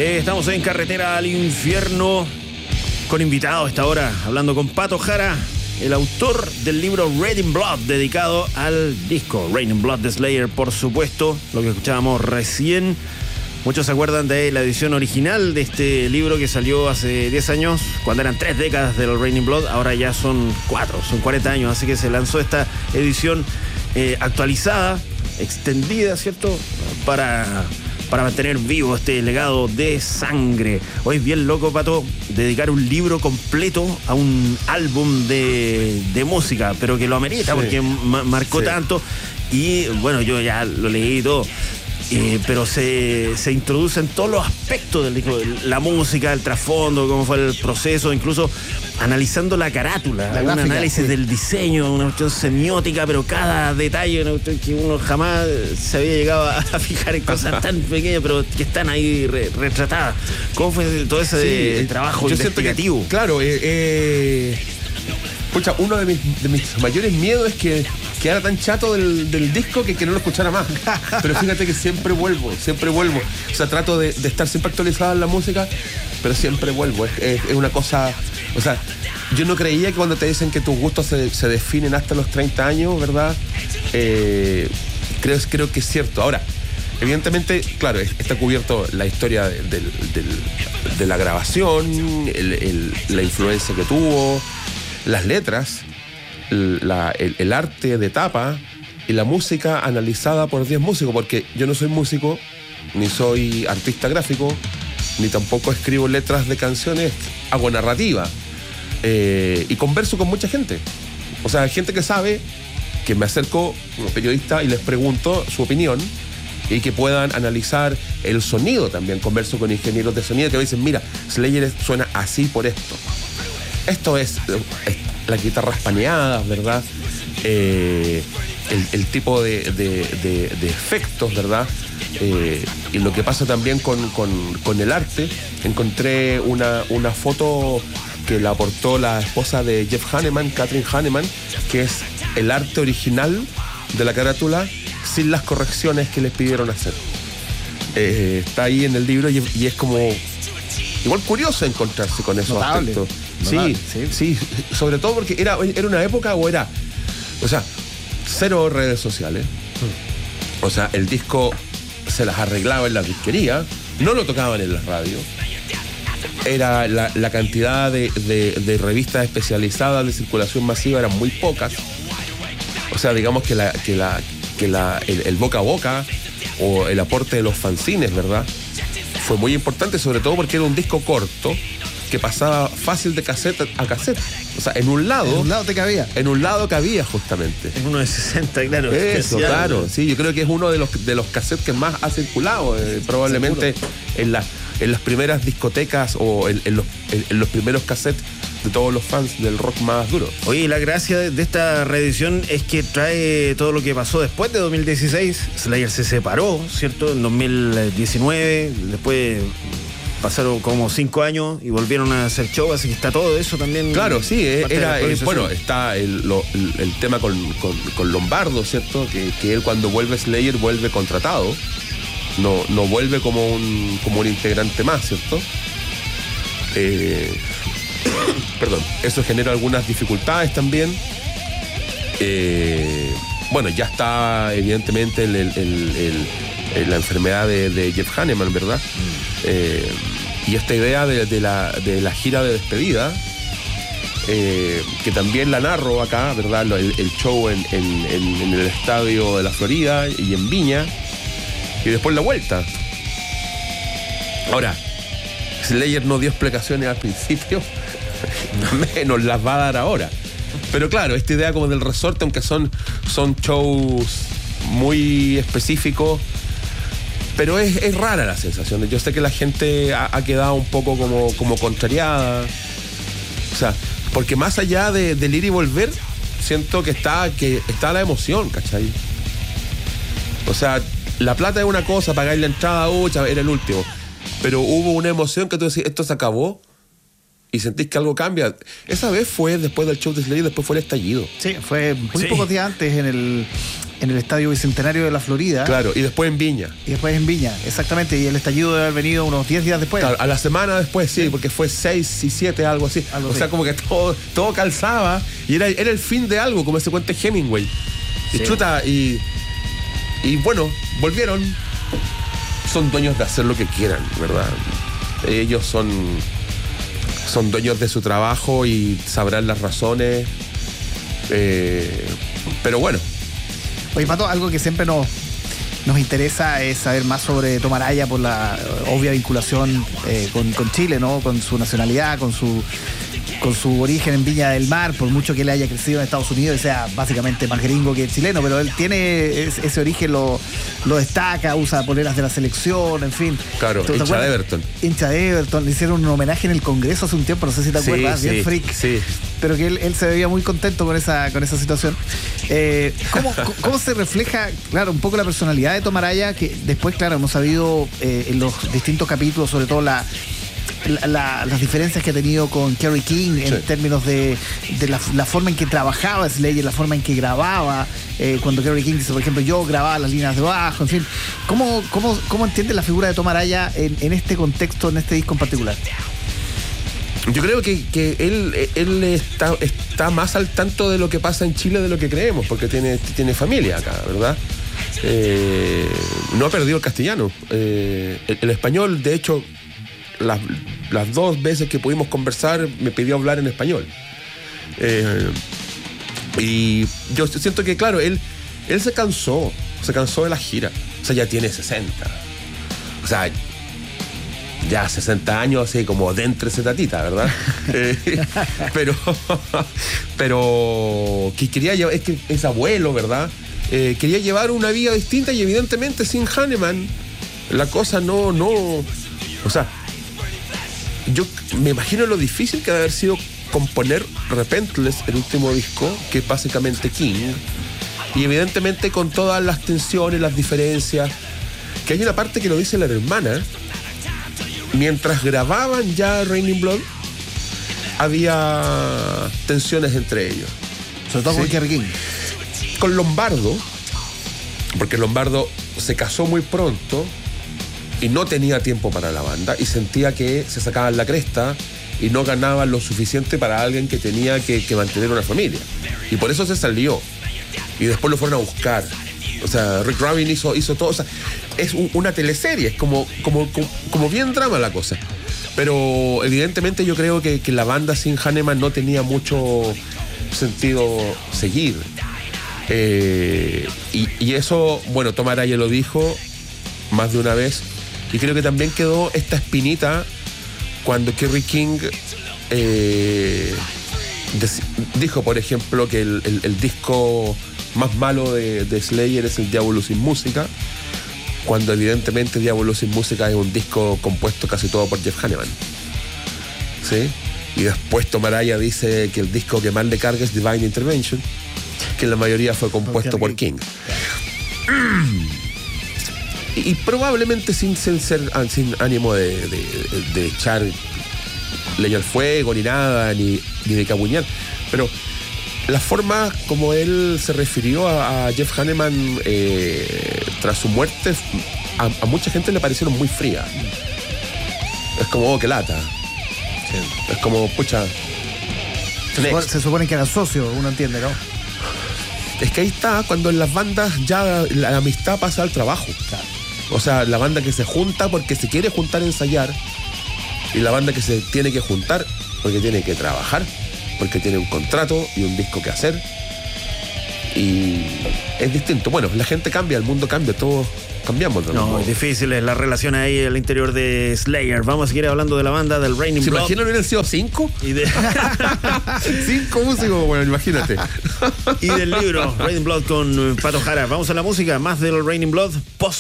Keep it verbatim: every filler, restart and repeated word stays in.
Eh, estamos en Carretera al Infierno con invitado a esta hora, hablando con Pato Jara, el autor del libro Raining Blood, dedicado al disco Raining Blood de Slayer, por supuesto, lo que escuchábamos recién. Muchos se acuerdan de la edición original de este libro que salió hace diez años, cuando eran tres décadas del Raining Blood. Ahora ya son cuatro, son cuarenta años, así que se lanzó esta edición eh, actualizada, extendida, ¿cierto?, para, para mantener vivo este legado de sangre. Hoy es bien loco, Pato, dedicar un libro completo a un álbum de, de música, pero que lo amerita, sí, porque ma- marcó sí. tanto. Y bueno, yo ya lo leí y todo. Eh, pero se, se introducen todos los aspectos del disco, la música, el trasfondo, cómo fue el proceso, incluso analizando la carátula, la un gráfica, análisis sí. del diseño, una cuestión semiótica, pero cada detalle, una cuestión que uno jamás se había llegado a, a fijar en cosas tan pequeñas, pero que están ahí re, retratadas. ¿Cómo fue todo ese sí, trabajo yo investigativo? Que, claro, eh, eh, pucha, uno de mis, de mis mayores miedos es que quedara tan chato del, del disco que, que no lo escuchara más. Pero fíjate que siempre vuelvo, siempre vuelvo. O sea, trato de, de estar siempre actualizado en la música, pero siempre vuelvo. Es, es, es una cosa... O sea, yo no creía que cuando te dicen que tus gustos se, se definen hasta los treinta años, ¿verdad? Eh, creo, creo que es cierto. Ahora, evidentemente, claro, está cubierto la historia de, de, de, de la grabación, el, el, la influencia que tuvo, las letras, La, el, el arte de tapa y la música analizada por diez músicos, porque yo no soy músico, ni soy artista gráfico, ni tampoco escribo letras de canciones, hago narrativa eh, y converso con mucha gente, o sea, gente que sabe, que me acerco como periodista y les pregunto su opinión y que puedan analizar el sonido también. Converso con ingenieros de sonido que me dicen, mira, Slayer suena así por esto, esto es, es las guitarras paneadas, ¿verdad? Eh, el, el tipo de, de, de, de efectos, ¿verdad? Eh, y lo que pasa también con, con, con el arte. Encontré una, una foto que la aportó la esposa de Jeff Hanneman, Kathryn Hanneman, que es el arte original de la carátula sin las correcciones que les pidieron hacer. Eh, está ahí en el libro y, y es como igual curioso encontrarse con esos Notable. aspectos. Sí, sí, sí, sobre todo porque era, era una época o era, o sea, cero redes sociales. O sea, el disco se las arreglaba en la disquería, no lo tocaban en la radio. Era la, la cantidad de, de, de revistas especializadas de circulación masiva eran muy pocas. O sea, digamos que la, que la, que la, el, el boca a boca o el aporte de los fanzines, ¿verdad?, fue muy importante, sobre todo porque era un disco corto que pasaba fácil de cassette a cassette. O sea, en un lado... En un lado te cabía. En un lado cabía, justamente. En uno de sesenta, claro. Eso, especial. claro. Sí, yo creo que es uno de los, de los cassettes que más ha circulado. Eh, probablemente en, la, en las primeras discotecas o en, en, los, en, en los primeros cassettes de todos los fans del rock más duro. Oye, la gracia de esta reedición es que trae todo lo que pasó después de dos mil dieciséis. Slayer se separó, ¿cierto? En dos mil diecinueve, después pasaron como cinco años y volvieron a hacer show, así que está todo eso también. Claro, sí, era, eh, bueno, está el, lo, el, el tema con, con, con Lombardo, ¿cierto? Que, que él cuando vuelve Slayer vuelve contratado, no, no vuelve como un, como un integrante más, ¿cierto? Eh... Perdón, eso genera algunas dificultades también. Eh, bueno, ya está evidentemente el, el, el, el, la enfermedad de, de Jeff Hanneman, ¿verdad? Mm. Eh, y esta idea de, de, la, de la gira de despedida, eh, que también la narro acá, ¿verdad? El, el show en, en, en, en el estadio de la Florida y en Viña, y después la vuelta. Ahora, Slayer no dio explicaciones al principio, menos las va a dar ahora. Pero claro, esta idea como del resorte, aunque son, son shows muy específicos, pero es, es rara la sensación. Yo sé que la gente ha, ha quedado un poco como, como contrariada. O sea, porque más allá de, del ir y volver, siento que está, que está la emoción, ¿cachai? O sea, la plata es una cosa, pagar la entrada, uh, era el último. Pero hubo una emoción que tú decís, esto se acabó, y sentís que algo cambia. Esa vez fue después del show de Slayer, después fue el estallido. Sí, fue muy sí. pocos días antes, en el en el Estadio Bicentenario de la Florida. Claro, y después en Viña. Y después en Viña, exactamente. Y el estallido debe haber venido unos diez días después. Claro, a la semana después, sí, porque fue seis y siete, algo así. Algo o así. sea, como que todo, todo calzaba y era, era el fin de algo, como ese cuento de Hemingway. Y Sí. chuta, y, y bueno, volvieron. Son dueños de hacer lo que quieran, ¿verdad? Ellos son, son dueños de su trabajo y sabrán las razones. Eh, pero bueno. Oye, Pato, algo que siempre nos, nos interesa es saber más sobre Tomaraya por la obvia vinculación eh, con, con Chile, ¿no? Con su nacionalidad, con su con su origen en Viña del Mar, por mucho que él haya crecido en Estados Unidos y sea básicamente más gringo que el chileno, pero él tiene ese, ese origen, lo, lo destaca, usa poleras de la selección, en fin. Claro, ¿Te- te hincha acuerdas? de Everton. Hincha de Everton, le hicieron un homenaje en el Congreso hace un tiempo, no sé si te Sí, acuerdas, bien sí, freak. sí. Pero que él, él se veía muy contento con esa, con esa situación. Eh, ¿cómo, ¿Cómo se refleja, claro, un poco la personalidad de Tomaraya? Que después, claro, hemos sabido eh, en los distintos capítulos, sobre todo la, la, la, las diferencias que ha tenido con Kerry King en Sí. términos de, de la, la forma en que trabajaba Slayer, la forma en que grababa. Eh, cuando Kerry King dice, por ejemplo, yo grababa las líneas de bajo, en fin. ¿Cómo, cómo, cómo entiende la figura de Tomaraya en, en este contexto, en este disco en particular? Yo creo que, que él, él está, está más al tanto de lo que pasa en Chile de lo que creemos, porque tiene, tiene familia acá, ¿verdad? Eh, no ha perdido el castellano. Eh, el, el español, de hecho, las, las dos veces que pudimos conversar me pidió hablar en español. Eh, y yo siento que, claro, él, él se cansó, se cansó de la gira. O sea, ya tiene sesenta. O sea, ya sesenta años, así como de entre esa tatita, ¿verdad? eh, pero, pero que quería llevar, es que es abuelo, ¿verdad? Eh, quería llevar una vida distinta y evidentemente sin Hanneman la cosa no, no, o sea, yo me imagino lo difícil que debe haber sido componer Repentless, el último disco, que es básicamente King, y evidentemente con todas las tensiones, las diferencias, que hay una parte que lo dice la hermana. Mientras grababan ya Raining Blood, había tensiones entre ellos. Sobre todo Sí. con Kerry King. Con Lombardo, porque Lombardo se casó muy pronto y no tenía tiempo para la banda y sentía que se sacaban la cresta y no ganaban lo suficiente para alguien que tenía que, que mantener una familia. Y por eso se salió. Y después lo fueron a buscar. O sea, Rick Rubin hizo, hizo todo. O sea, es un, una teleserie, es como, como, como, como bien drama la cosa. Pero evidentemente yo creo que, que la banda sin Hanneman no tenía mucho sentido seguir. Eh, y, y eso, bueno, Tomaraya lo dijo más de una vez. Y creo que también quedó esta espinita cuando Kerry King eh, dec- dijo, por ejemplo, que el, el, el disco más malo de, de Slayer es el Diablo sin música, cuando evidentemente Diablo sin música es un disco compuesto casi todo por Jeff Hanneman. ¿Sí? Y después Tomaraya dice que el disco que más le carga es Divine Intervention, que la mayoría fue compuesto por King. Y, y probablemente sin, sin ser sin ánimo de, de, de echar leña al fuego ni nada, ni, ni de cabuñar, pero la forma como él se refirió a, a Jeff Hanneman eh, tras su muerte, a, a mucha gente le parecieron muy frías. Es como, oh, qué lata. Sí. Es como, pucha. Se supone, se supone que era socio, uno entiende, ¿no? Es que ahí está, cuando en las bandas ya la amistad pasa al trabajo. Claro. O sea, la banda que se junta porque se quiere juntar a ensayar, y la banda que se tiene que juntar porque tiene que trabajar, porque tiene un contrato y un disco que hacer. Y es distinto. Bueno, la gente cambia, el mundo cambia, todos cambiamos. ¿no? No, es difícil es la relación ahí al interior de Slayer. Vamos a seguir hablando de la banda del Raining ¿Se Blood. imaginan hubieran sido cinco? Y, de... cinco músicos, bueno, imagínate. y del libro Raining Blood con Pato Jara. Vamos a la música, más del Raining Blood post